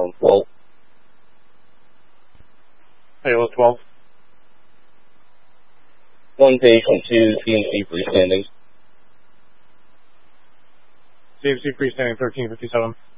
on 12. Halo 12. 1 page on 2, CMC freestanding. CMC freestanding 1357.